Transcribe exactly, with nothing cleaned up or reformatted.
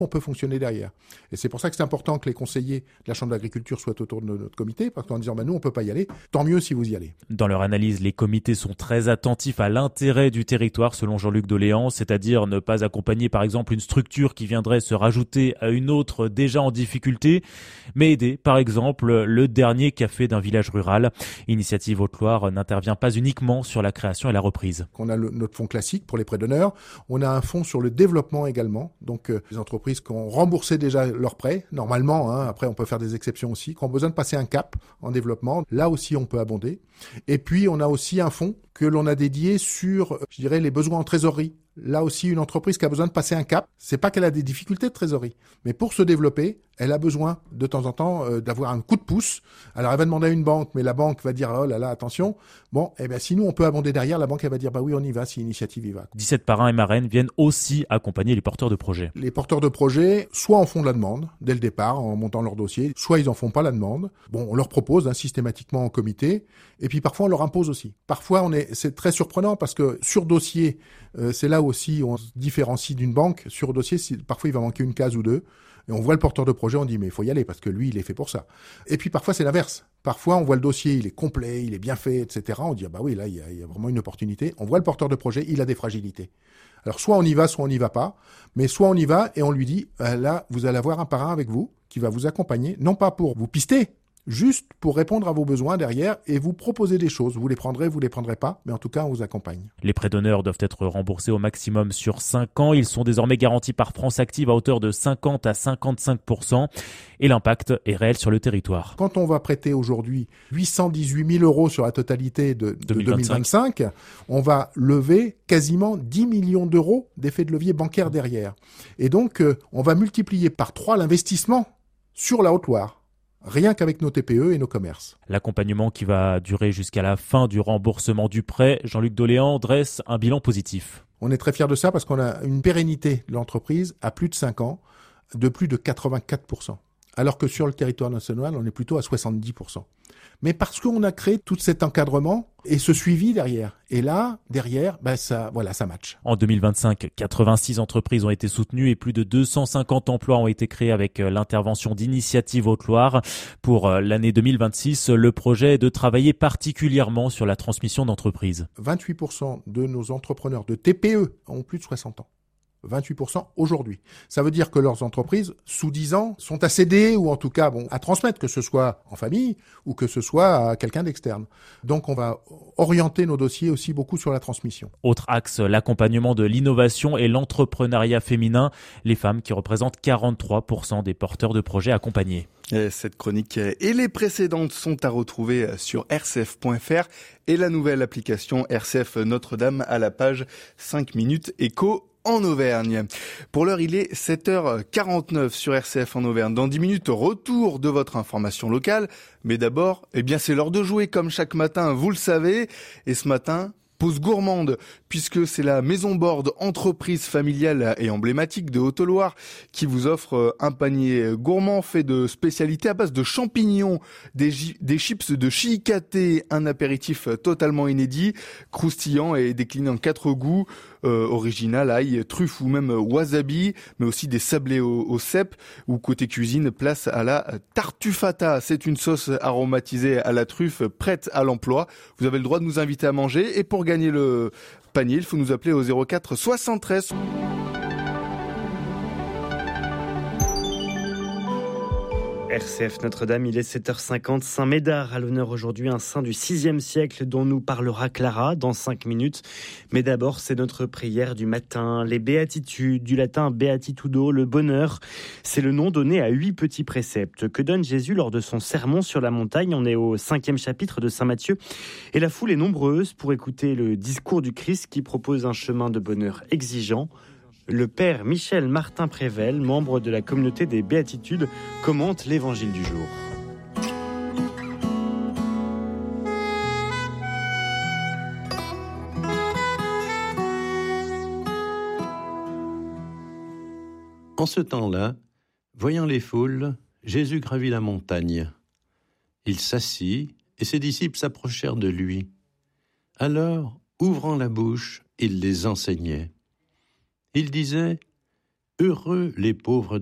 on peut fonctionner derrière. Et c'est pour ça que c'est important que les conseillers de la Chambre d'agriculture soient autour de notre comité, parce qu'en disant bah, nous on peut pas y aller, tant mieux si vous y allez. Dans leur analyse, les comités sont très attentifs à l'intérêt du territoire selon Jean-Luc Doléan, c'est-à-dire ne pas accompagner par exemple une structure qui viendrait se rajouter à une autre déjà en difficulté, mais aider par exemple le dernier café d'un village rural. Initiative Haute-Loire n'intervient pas uniquement sur la création et la reprise. On a le, notre fonds classique pour les prêts d'honneur, on a un fonds sur le développement également, donc euh, les entreprises qui ont remboursé déjà leurs prêts, normalement, hein, après on peut faire des exceptions aussi, qui ont besoin de passer un cap en développement, là aussi on peut abonder. Et puis on a aussi un fonds que l'on a dédié sur, je dirais, les besoins en trésorerie. Là aussi, une entreprise qui a besoin de passer un cap, c'est pas qu'elle a des difficultés de trésorerie, mais pour se développer, elle a besoin de temps en temps euh, d'avoir un coup de pouce. Alors elle va demander à une banque, mais la banque va dire oh là là attention. Bon, eh ben si nous on peut abonder derrière, la banque elle va dire bah oui on y va si l'initiative y va. dix-sept parrains et marraines viennent aussi accompagner les porteurs de projets. Les porteurs de projets, soit en font la demande dès le départ en montant leur dossier, soit ils en font pas la demande. Bon, on leur propose hein, systématiquement en comité, et puis parfois on leur impose aussi. Parfois on est, c'est très surprenant parce que sur dossier, euh, c'est là aussi on se différencie d'une banque. Sur dossier, parfois il va manquer une case ou deux. Et on voit le porteur de projet, on dit mais il faut y aller parce que lui il est fait pour ça. Et puis parfois c'est l'inverse. Parfois on voit le dossier, il est complet, il est bien fait, et cetera. On dit ah bah oui là il y, a, il y a vraiment une opportunité. On voit le porteur de projet, il a des fragilités. Alors soit on y va, soit on n'y va pas. Mais soit on y va et on lui dit ah, là vous allez avoir un parrain avec vous qui va vous accompagner, non pas pour vous pister, juste pour répondre à vos besoins derrière et vous proposer des choses. Vous les prendrez, vous les prendrez pas, mais en tout cas, on vous accompagne. Les prêts d'honneur doivent être remboursés au maximum sur cinq ans. Ils sont désormais garantis par France Active à hauteur de cinquante à cinquante-cinq pour cent et l'impact est réel sur le territoire. Quand on va prêter aujourd'hui huit cent dix-huit mille euros sur la totalité de, de deux mille vingt-cinq, on va lever quasiment dix millions d'euros d'effet de levier bancaire derrière. Et donc, euh, on va multiplier par trois l'investissement sur la Haute-Loire. Rien qu'avec nos T P E et nos commerces. L'accompagnement qui va durer jusqu'à la fin du remboursement du prêt, Jean-Luc Doléan dresse un bilan positif. On est très fiers de ça parce qu'on a une pérennité de l'entreprise à plus de cinq ans, de plus de quatre-vingt-quatre pour cent. Alors que sur le territoire national, on est plutôt à soixante-dix pour cent. Mais parce qu'on a créé tout cet encadrement et ce suivi derrière. Et là, derrière, ben ça, voilà, ça match. En deux mille vingt-cinq, quatre-vingt-six entreprises ont été soutenues et plus de deux cent cinquante emplois ont été créés avec l'intervention d'Initiative Haute-Loire. Pour l'année deux mille vingt-six, le projet est de travailler particulièrement sur la transmission d'entreprises. vingt-huit pour cent de nos entrepreneurs de T P E ont plus de soixante ans. vingt-huit pour cent aujourd'hui. Ça veut dire que leurs entreprises, sous dix ans, sont à céder ou en tout cas bon, à transmettre, que ce soit en famille ou que ce soit à quelqu'un d'externe. Donc on va orienter nos dossiers aussi beaucoup sur la transmission. Autre axe, l'accompagnement de l'innovation et l'entrepreneuriat féminin, les femmes qui représentent quarante-trois pour cent des porteurs de projets accompagnés. Et cette chronique et les précédentes sont à retrouver sur r c f point f r et la nouvelle application R C F Notre-Dame à la page cinq minutes éco en Auvergne. Pour l'heure, il est sept heures quarante-neuf sur R C F en Auvergne. Dans dix minutes, retour de votre information locale. Mais d'abord, eh bien, c'est l'heure de jouer comme chaque matin, vous le savez. Et ce matin, pause gourmande, puisque c'est la Maison Borde, entreprise familiale et emblématique de Haute-Loire, qui vous offre un panier gourmand fait de spécialités à base de champignons, des, des chips de chicaté, un apéritif totalement inédit, croustillant et décliné en quatre goûts, euh, original, ail, truffe ou même wasabi, mais aussi des sablés au, au cèpe, ou côté cuisine, place à la tartufata. C'est une sauce aromatisée à la truffe prête à l'emploi. Vous avez le droit de nous inviter à manger, et pour gagner le panier, il faut nous appeler au zéro quatre soixante-treize. R C F Notre-Dame, il est sept heures cinquante. Saint-Médard à l'honneur aujourd'hui, un saint du sixième siècle dont nous parlera Clara dans cinq minutes. Mais d'abord, c'est notre prière du matin. Les béatitudes, du latin beatitudo, le bonheur. C'est le nom donné à huit petits préceptes que donne Jésus lors de son sermon sur la montagne. On est au cinquième chapitre de Saint Matthieu. Et la foule est nombreuse pour écouter le discours du Christ qui propose un chemin de bonheur exigeant. Le père Michel Martin Prével, membre de la communauté des Béatitudes, commente l'évangile du jour. En ce temps-là, voyant les foules, Jésus gravit la montagne. Il s'assit et ses disciples s'approchèrent de lui. Alors, ouvrant la bouche, il les enseignait. Il disait « Heureux les pauvres